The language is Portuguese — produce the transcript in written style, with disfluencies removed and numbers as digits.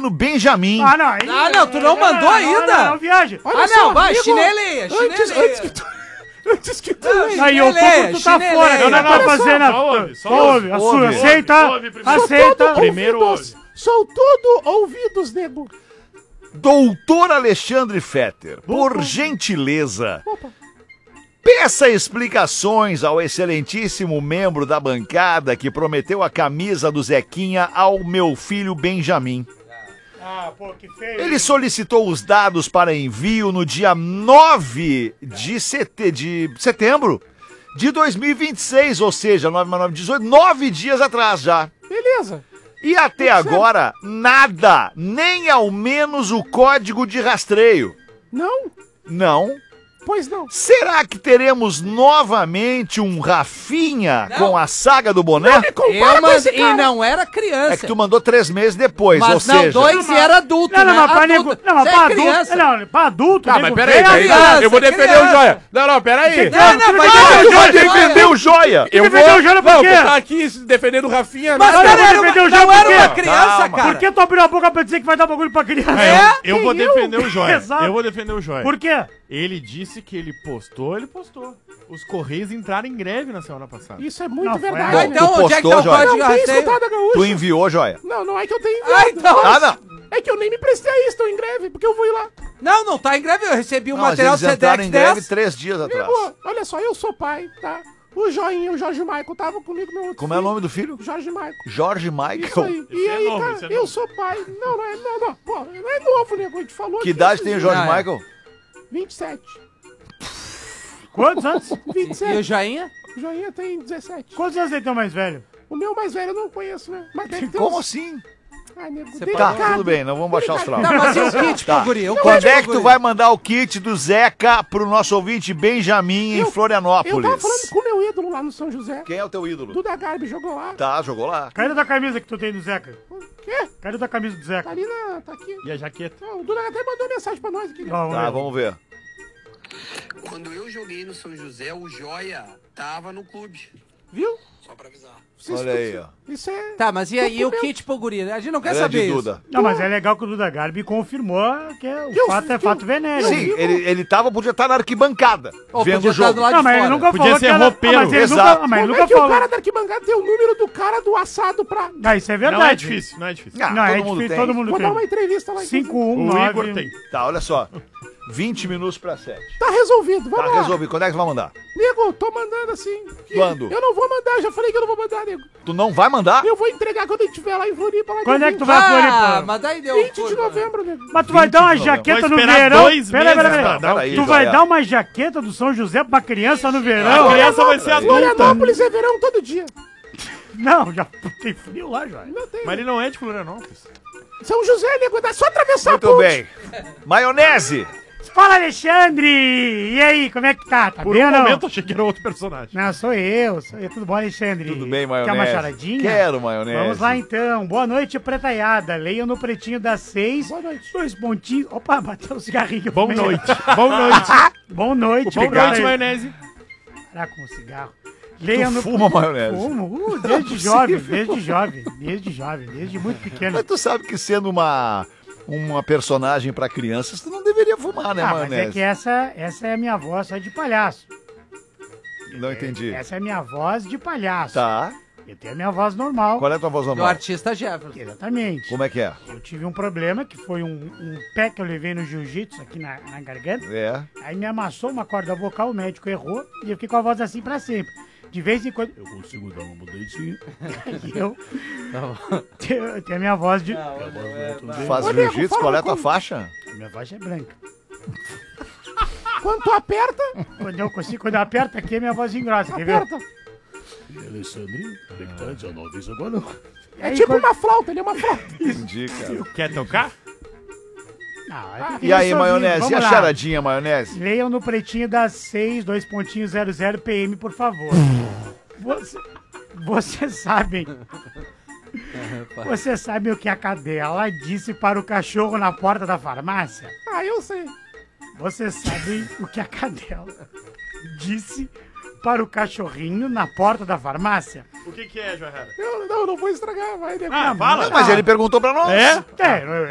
menino Benjamin. Não, tu não mandou ainda? Não, viaja. Olha só, vai, chineleia. Antes que tu leia. Aí, outubro tu tá fora, não vai fazer nada. Só ouve. Aceita. Primeiro ouve. Sou todo ouvidos, nego. Doutor Alexandre Fetter, por gentileza, peça explicações ao excelentíssimo membro da bancada que prometeu a camisa do Zequinha ao meu filho Benjamin. Pô, que feio. Ele solicitou os dados para envio no dia 9 de setembro de 2026, ou seja, 9 mais 9, 18, 9 dias atrás já. Beleza. E até agora, nada, nem ao menos o código de rastreio. Não? Não. Pois não. Será que teremos novamente um Rafinha com a saga do boné? E não era criança. É que tu mandou 3 meses depois, ou mas não, seja... 2 e era adulto, Não, né? mas pra nego... Não, mas pra criança. adulto... Não, pra adulto... Tá, mas peraí, criança, eu vou defender criança. o Joia. Não, peraí. Não, mas Tu vai defender o Joia! Eu vou... defender o Joia por Não, quê? tu tá aqui defendendo o Rafinha. Mas não, não defender o era jogo por quê? uma criança, Calma. cara. Por que tu abriu a boca pra dizer que vai dar bagulho pra criança? Eu vou defender o Joia. Exato. Eu vou defender o Joia. Por quê? Ele disse que ele postou. Os Correios entraram em greve na semana passada. Isso é muito Ah, verdade. então Tu onde é que tá postou, o Joia? código de Não tem rastreio? escutado a gaúcha. Tu enviou, Joia? Não é que eu tenho Ah, enviado. então... Não. É que eu nem me prestei a isso, tô em greve, porque eu fui lá. Não tá em greve. Eu recebi o Não, mas material eles do entraram Sedex em greve 10. 3 dias atrás. Nego, olha só, eu sou pai, tá? O Joinha, o Jorge Michael, tava comigo, meu outro Como é o filho. nome do filho? Jorge Michael. Jorge Isso Michael. aí. Esse E é aí, novo, cara, esse é eu novo. sou pai. Não. Pô, não é novo, nego. A gente falou Que aqui idade esses tem o dias. Jorge Ah, é. Michael? 27. Quantos anos? 27. E o Joinha? O Joinha tem 17. Quantos anos ele tem o mais velho? O meu mais velho eu não conheço, né? Mas deve ter Como uns... assim? Ai, nego, Você Tá, delicado. tudo bem, não vamos baixar os traumas. Tá, mas e o kit Tá. pro guri? O Quando kit é pro que tu guri? vai mandar o kit do Zeca pro nosso ouvinte Benjamin em Eu Florianópolis? tava falando com o meu ídolo lá no São José. Quem é o teu ídolo? Duda Garbi jogou lá. Tá, jogou lá. Cadê da camisa que tu tem do Zeca? O quê? Cadê da camisa do Tá Zeca? ali na... Tá aqui. E a jaqueta? Não, o Duda até mandou mensagem pra nós aqui. Né? Vamos Tá, ver. vamos ver. Quando eu joguei no São José, o Joia tava no clube. Viu? Só pra avisar. Vocês Olha aí, escutam? ó. Isso é... Tá, mas e aí o documento. kit pro guri? A gente não quer Grande saber isso. Duda. Não, mas é legal que o Duda Garbi confirmou que o fato é fato venéreo. Sim, ele podia estar na arquibancada, Ou vendo podia o estar jogo. do lado Não, de mas ele fora. nunca Podia falou ser que era... roupeiro. mas ele Exato. nunca, mas ele Como nunca é que o falou... cara da arquibancada tem o número do cara do assado pra... Ah, isso é verdade. Não é difícil, não é difícil. Ah, Não, é todo mundo difícil, tem. todo mundo Vou dar uma tem. entrevista lá. 519... O Igor tem. Tá, olha só. 20 minutos pra 7. Tá resolvido, vamos Tá lá. resolvido. Quando é que tu vai mandar? Nego, tô mandando assim. Quando? Eu não vou mandar, já falei que eu não vou mandar, nego. Tu não vai mandar? Eu vou entregar quando ele estiver lá em Floripa. Lá Quando dia é que tu 20. vai a Ah, Floripa? mas daí deu... 20 de curva, né? novembro, nego. Mas tu vai dar uma de jaqueta Vai no esperar verão? 2 meses pra dar Pera o aí. Tu kit. vai Joia. dar uma jaqueta do São José pra criança no A verão? criança vai ser adulta. Florianópolis é verão todo dia. Não, já tem frio lá, Joia. Não tem. Mas ele não é de Florianópolis. São José, nego, é só atravessar a Muito ponte. bem. Maionese. Fala, Alexandre! E aí, como é que tá? Tá Por bem um ou não? momento eu achei que era outro personagem. Não, sou eu. Tudo bom, Alexandre? Tudo bem, Quer maionese? uma charadinha? Quero maionese. Vamos lá, então. Boa noite, pretaiada. Leiam no pretinho das 6. Boa noite. 2 pontinhos. Opa, bateu um cigarrinho. Boa no meio. noite. Boa noite. Boa noite. Boa obrigado. noite, maionese. Parar com o cigarro. Leiam Tu no... fuma maionese? Fumo. Desde jovem, desde muito pequeno. Mas tu sabe que sendo uma personagem pra crianças, tu não deveria fumar, né, Ah, mas maionese? é que essa é a minha voz só de palhaço. Não entendi. Essa é a minha voz de palhaço. Tá. Eu tenho a minha voz normal. Qual é a tua voz Do normal? artista Jefferson. Exatamente. Como é que é? Eu tive um problema, que foi um pé que eu levei no jiu-jitsu aqui na garganta. É. Aí me amassou uma corda vocal, o médico errou, e eu fiquei com a voz assim pra sempre. De vez em quando eu consigo dar uma mudadinha. E eu tenho a minha voz de... Faz Ô, nego, jiu-jitsu, fala qual é a tua como- faixa? A minha voz é branca. Quando tu aperta, Quando eu aperto aqui, a minha voz engrossa, quer ver? aperta. Alexandre, já não avisa agora não. É tipo uma flauta, ele é uma flauta. Entendi, cara. Quer tocar? E aí, maionese? E a charadinha, maionese? Leiam no pretinho das 6, 2.00 PM, por favor. Vocês sabem o que a cadela disse para o cachorro na porta da farmácia? Ah, eu sei. Vocês sabem o que a cadela disse para o cachorrinho na porta da farmácia? O que é, João Herrera? Eu não vou estragar, vai, nego. Ah, fala. Mas ele perguntou pra nós. É?